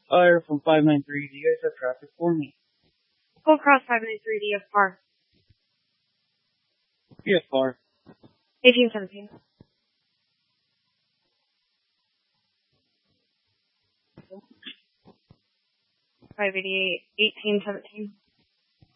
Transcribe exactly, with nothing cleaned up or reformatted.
Fire from five nine three, do you guys have traffic for me? Go across five nine three, D F R. D F R. eighteen seventeen. five eighty-eight, eighteen seventeen.